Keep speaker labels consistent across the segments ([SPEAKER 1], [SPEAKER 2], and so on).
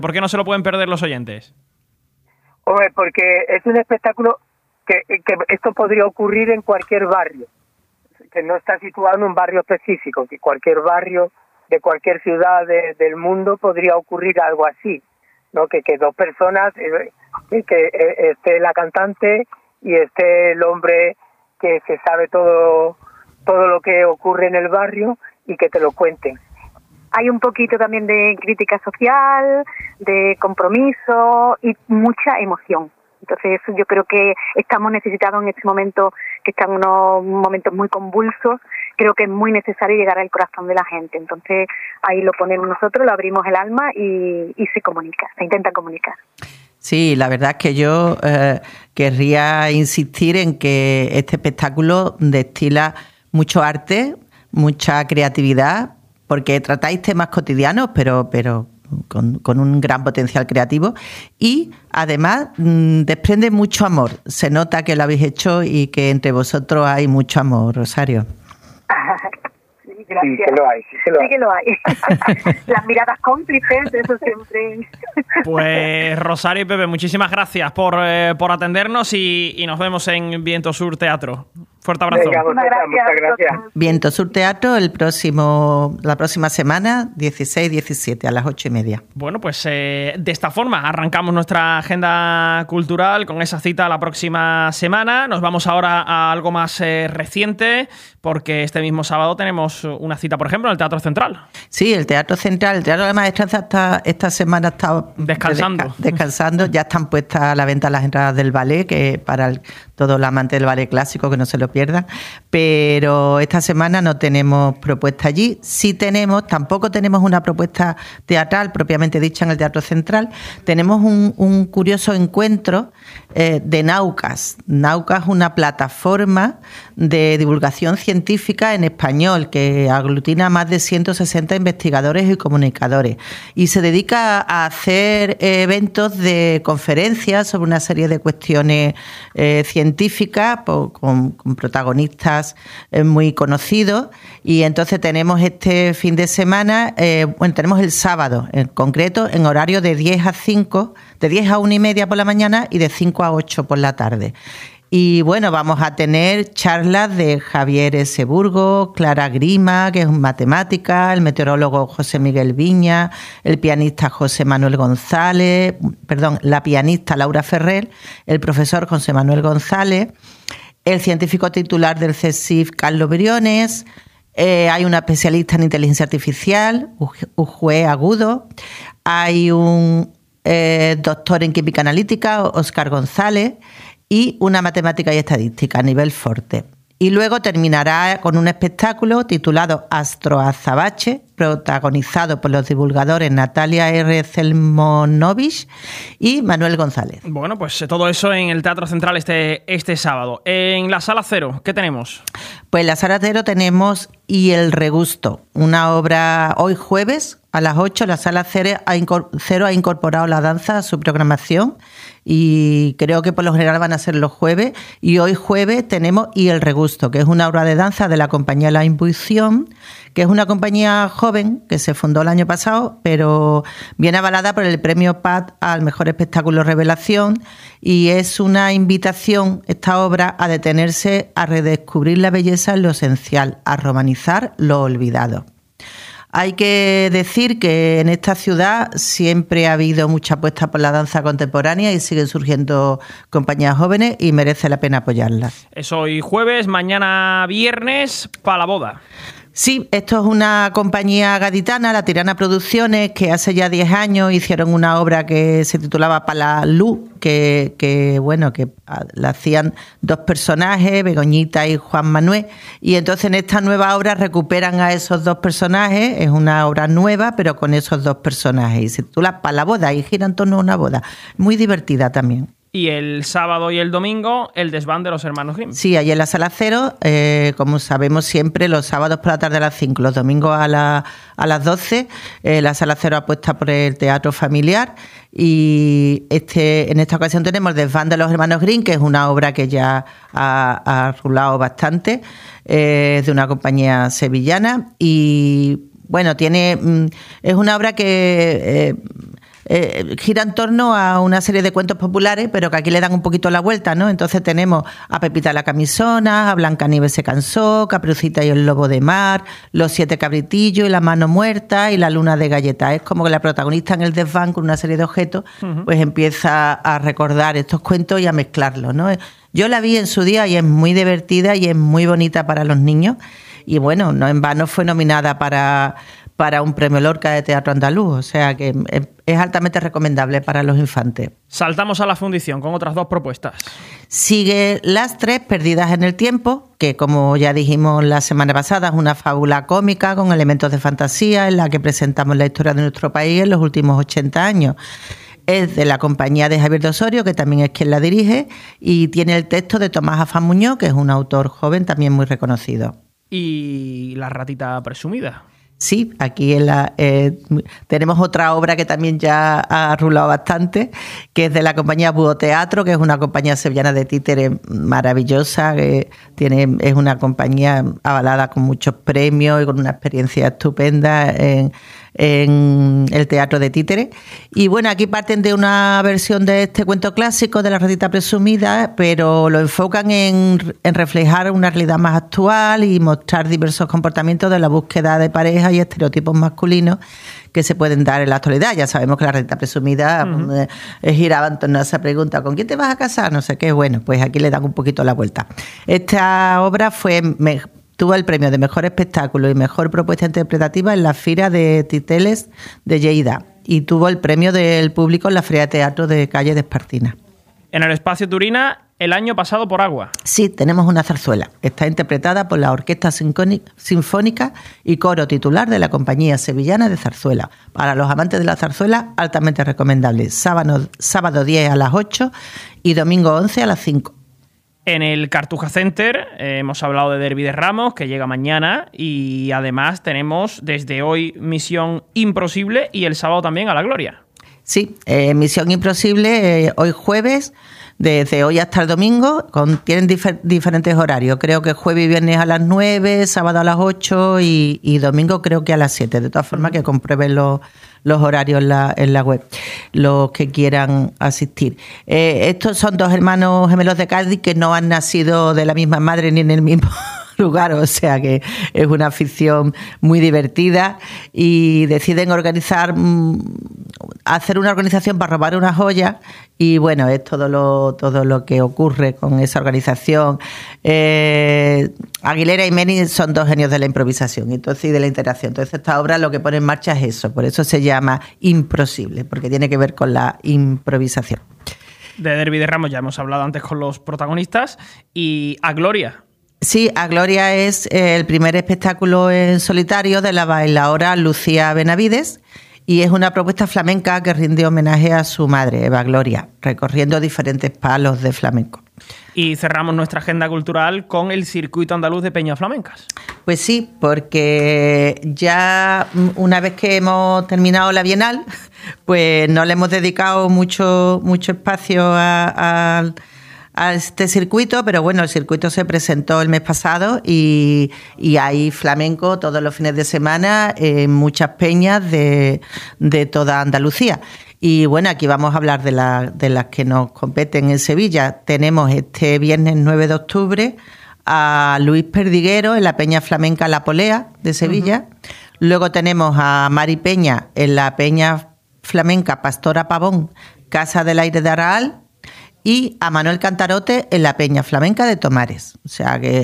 [SPEAKER 1] ¿Por qué no se lo pueden perder los oyentes?
[SPEAKER 2] Hombre, porque es un espectáculo que esto podría ocurrir en cualquier barrio, que no está situado en un barrio específico, que cualquier barrio de cualquier ciudad del mundo podría ocurrir algo así, ¿no? Que dos personas, que esté la cantante y esté el hombre que se sabe todo lo que ocurre en el barrio y que te lo cuenten.
[SPEAKER 3] Hay un poquito también de crítica social, de compromiso y mucha emoción. Entonces yo creo que estamos necesitados en este momento, que están unos momentos muy convulsos. Creo que es muy necesario llegar al corazón de la gente. Entonces ahí lo ponemos nosotros, lo abrimos el alma y se comunica, se intenta comunicar.
[SPEAKER 4] Sí, la verdad es que yo querría insistir en que este espectáculo destila mucho arte, mucha creatividad, porque tratáis temas cotidianos, pero con un gran potencial creativo, y además desprende mucho amor. Se nota que lo habéis hecho y que entre vosotros hay mucho amor, Rosario.
[SPEAKER 3] Sí, gracias.
[SPEAKER 2] Sí que lo hay.
[SPEAKER 3] Las miradas cómplices, eso siempre.
[SPEAKER 1] Pues Rosario y Pepe, muchísimas gracias por atendernos y nos vemos en Viento Sur Teatro. Fuerte abrazo.
[SPEAKER 2] Venga, muchas gracias.
[SPEAKER 4] Viento Sur Teatro la próxima semana, 16-17, a las 8:30.
[SPEAKER 1] Bueno, pues de esta forma arrancamos nuestra agenda cultural con esa cita la próxima semana. Nos vamos ahora a algo más reciente, porque este mismo sábado tenemos una cita, por ejemplo, en el Teatro Central.
[SPEAKER 4] Sí, el Teatro Central, el Teatro de la Maestranza esta semana está descansando. Ya están puestas a la venta las entradas del ballet, que para todo el amante del ballet clásico, que no se lo pierdan. Pero esta semana no tenemos propuesta allí. Sí tampoco tenemos una propuesta teatral propiamente dicha en el Teatro Central. Tenemos un curioso encuentro de Naucas. Naucas es una plataforma de divulgación científica en español que aglutina a más de 160 investigadores y comunicadores, y se dedica a hacer eventos de conferencias sobre una serie de cuestiones científicas con protagonistas muy conocidos. Y entonces tenemos este fin de semana, tenemos el sábado en concreto, en horario de 10 a 5, de 10 a 1:30 por la mañana y de 5 a 8 por la tarde. Y bueno, vamos a tener charlas de Javier S. Burgos, Clara Grima, que es un matemática, el meteorólogo José Miguel Viña, el pianista José Manuel González, la pianista Laura Ferrer, el profesor José Manuel González, el científico titular del CSIC, Carlos Briones, hay una especialista en inteligencia artificial, Ujue Agudo, hay un doctor en química analítica, Óscar González, y una matemática y estadística a nivel forte. Y luego terminará con un espectáculo titulado Astroazabache, protagonizado por los divulgadores Natalia R. Zelmonovich y Manuel González.
[SPEAKER 1] Bueno, pues todo eso en el Teatro Central este sábado. En la Sala Cero, ¿qué tenemos?
[SPEAKER 4] Pues en la Sala Cero tenemos Y el Regusto, una obra hoy jueves a las 8. La Sala Cero ha incorporado la danza a su programación, y creo que por lo general van a ser los jueves, y hoy jueves tenemos Y el Regusto, que es una obra de danza de la compañía La Intuición, que es una compañía joven que se fundó el año pasado, pero viene avalada por el premio PAT al mejor espectáculo revelación, y es una invitación, esta obra, a detenerse a redescubrir la belleza en lo esencial, a romanizar lo olvidado. Hay que decir que en esta ciudad siempre ha habido mucha apuesta por la danza contemporánea y siguen surgiendo compañías jóvenes y merece la pena apoyarlas.
[SPEAKER 1] Es hoy jueves, mañana viernes, para la boda.
[SPEAKER 4] Sí, esto es una compañía gaditana, La Tirana Producciones, que hace ya 10 años hicieron una obra que se titulaba Palalú, que la hacían dos personajes, Begoñita y Juan Manuel, y entonces en esta nueva obra recuperan a esos dos personajes. Es una obra nueva, pero con esos dos personajes, y se titula Pa' la boda, y gira en torno a una boda. Muy divertida también.
[SPEAKER 1] Y el sábado y el domingo, el desván de los hermanos Grimm.
[SPEAKER 4] Sí, allí en la Sala Cero, como sabemos siempre, los sábados por la tarde a las 5, los domingos a las 12, la Sala Cero apuesta por el teatro familiar, y en esta ocasión tenemos el desván de los hermanos Grimm, que es una obra que ya ha rulado bastante, de una compañía sevillana, y bueno, es una obra que gira en torno a una serie de cuentos populares, pero que aquí le dan un poquito la vuelta, ¿no? Entonces tenemos a Pepita la Camisona, a Blancanieves se cansó, Caperucita y el Lobo de Mar, Los 7 cabritillos y La mano muerta y La luna de galletas. Es como que la protagonista en el desván con una serie de objetos, pues empieza a recordar estos cuentos y a mezclarlos, ¿no? Yo la vi en su día y es muy divertida y es muy bonita para los niños. Y bueno, no en vano fue nominada para un premio Lorca de teatro andaluz, o sea que es altamente recomendable para los infantes.
[SPEAKER 1] Saltamos a la fundición con otras 2 propuestas.
[SPEAKER 4] Sigue Las 3 perdidas en el tiempo, que como ya dijimos la semana pasada es una fábula cómica con elementos de fantasía en la que presentamos la historia de nuestro país en los últimos 80 años. Es de la compañía de Javier de Osorio, que también es quien la dirige, y tiene el texto de Tomás Afán Muñoz, que es un autor joven también muy reconocido.
[SPEAKER 1] ¿Y La ratita presumida?
[SPEAKER 4] Sí, aquí tenemos otra obra que también ya ha rulado bastante, que es de la compañía Búho Teatro, que es una compañía sevillana de títeres maravillosa, que es una compañía avalada con muchos premios y con una experiencia estupenda en el teatro de títeres. Y bueno, aquí parten de una versión de este cuento clásico de La ratita presumida, pero lo enfocan en reflejar una realidad más actual y mostrar diversos comportamientos de la búsqueda de pareja y estereotipos masculinos que se pueden dar en la actualidad. Ya sabemos que La ratita presumida giraba en torno a esa pregunta: ¿con quién te vas a casar? No sé qué. Bueno, pues aquí le dan un poquito la vuelta. Esta obra tuvo el premio de Mejor Espectáculo y Mejor Propuesta Interpretativa en la Fira de Titeles de Lleida y tuvo el premio del público en la Feria de Teatro de Calle de Espartina.
[SPEAKER 1] En el Espacio Turina, El año pasado por agua.
[SPEAKER 4] Sí, tenemos una zarzuela. Está interpretada por la Orquesta Sinfónica y coro titular de la Compañía Sevillana de Zarzuela. Para los amantes de la zarzuela, altamente recomendable. Sábado 10 a las 8 y domingo 11 a las 5.
[SPEAKER 1] En el Cartuja Center hemos hablado de Derbi de Ramos, que llega mañana, y además tenemos desde hoy Misión Imposible y el sábado también a la Gloria.
[SPEAKER 4] Sí, Misión Imposible hoy jueves, desde hoy hasta el domingo, tienen diferentes horarios. Creo que jueves y viernes a las 9, sábado a las 8 y domingo creo que a las 7. De todas formas, que comprueben los horarios en la web, los que quieran asistir. Estos son 2 hermanos gemelos de Cádiz que no han nacido de la misma madre ni en el mismo lugar, o sea que es una ficción muy divertida y deciden hacer una organización para robar una joya y bueno, es todo lo que ocurre con esa organización. Aguilera y Meni son 2 genios de la improvisación y de la interacción. Entonces esta obra lo que pone en marcha es eso, por eso se llama Imposible, porque tiene que ver con la improvisación.
[SPEAKER 1] De Derbi de Ramos ya hemos hablado antes con los protagonistas. Y a Gloria.
[SPEAKER 4] Sí, A Gloria es el primer espectáculo en solitario de la bailaora Lucía Benavides y es una propuesta flamenca que rinde homenaje a su madre, Eva Gloria, recorriendo diferentes palos de flamenco.
[SPEAKER 1] Y cerramos nuestra agenda cultural con el Circuito Andaluz de Peñas Flamencas.
[SPEAKER 4] Pues sí, porque ya una vez que hemos terminado la Bienal, pues no le hemos dedicado mucho espacio a este circuito, pero bueno, el circuito se presentó el mes pasado y hay flamenco todos los fines de semana en muchas peñas de toda Andalucía. Y bueno, aquí vamos a hablar de las que nos competen en Sevilla. Tenemos este viernes 9 de octubre a Luis Perdiguero en la Peña Flamenca La Polea de Sevilla. Luego tenemos a Mari Peña en la Peña Flamenca Pastora Pavón, Casa del Aire de Araal. Y a Manuel Cantarote en la Peña Flamenca de Tomares. O sea que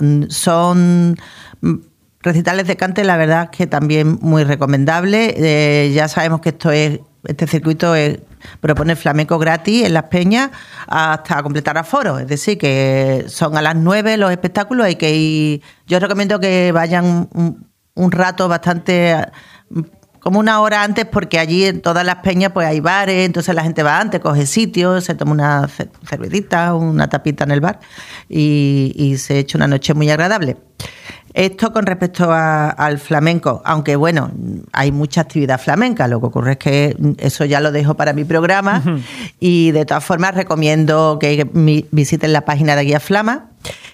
[SPEAKER 4] son recitales de cante, la verdad que también muy recomendable. Ya sabemos que este circuito propone flamenco gratis en las peñas hasta completar aforo. Es decir, que son a las 9 los espectáculos, hay que ir. Yo recomiendo que vayan un rato bastante, como una hora antes, porque allí en todas las peñas pues hay bares, entonces la gente va antes, coge sitios, se toma una cervecita, una tapita en el bar y se echa una noche muy agradable. Esto con respecto al flamenco, aunque bueno, hay mucha actividad flamenca, lo que ocurre es que eso ya lo dejo para mi programa y de todas formas recomiendo que visiten la página de Guía Flama.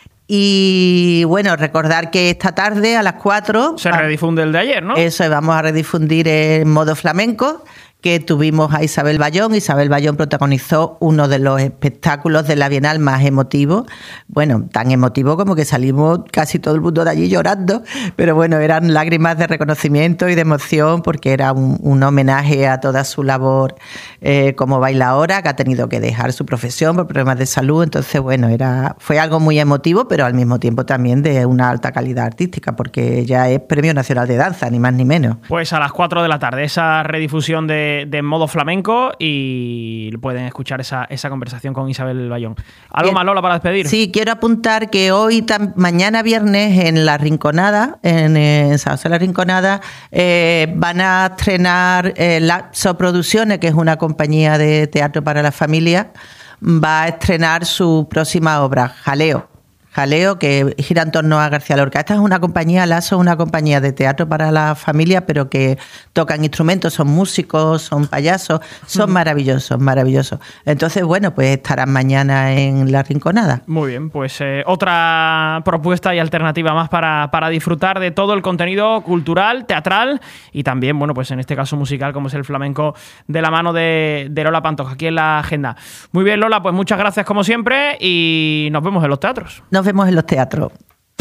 [SPEAKER 4] Y bueno, recordar que esta tarde a las 4...
[SPEAKER 1] Se redifunde el de ayer, ¿no?
[SPEAKER 4] Eso, vamos a redifundir el modo flamenco, que tuvimos a Isabel Bayón. Isabel Bayón protagonizó uno de los espectáculos de la Bienal más emotivos. Bueno, tan emotivo como que salimos casi todo el mundo de allí llorando, pero bueno, eran lágrimas de reconocimiento y de emoción porque era un homenaje a toda su labor como bailaora, que ha tenido que dejar su profesión por problemas de salud. Entonces, bueno, fue algo muy emotivo, pero al mismo tiempo también de una alta calidad artística, porque ella es Premio Nacional de Danza, ni más ni menos.
[SPEAKER 1] Pues a las 4 de la tarde, esa redifusión de Modo Flamenco, y pueden escuchar esa conversación con Isabel Bayón. ¿Algo más, Lola, para despedir?
[SPEAKER 4] Sí, quiero apuntar que mañana viernes en La Rinconada, en San José de La Rinconada, van a estrenar Lapso Producciones, que es una compañía de teatro para la familia, va a estrenar su próxima obra, Jaleo, que gira en torno a García Lorca. Esta es una compañía, Lazo, una compañía de teatro para la familia, pero que tocan instrumentos, son músicos, son payasos, son maravillosos. Entonces, bueno, pues estarán mañana en La Rinconada.
[SPEAKER 1] Muy bien, pues otra propuesta y alternativa más para disfrutar de todo el contenido cultural, teatral y también, bueno, pues en este caso musical, como es el flamenco, de la mano de Lola Pantoja, aquí en la agenda. Muy bien, Lola, pues muchas gracias como siempre y nos vemos en los teatros.
[SPEAKER 4] Nos vemos en los teatros.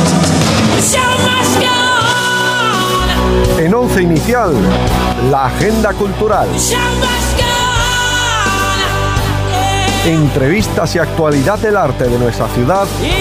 [SPEAKER 5] En Once Inicial, la agenda cultural. Entrevistas y actualidad del arte de nuestra ciudad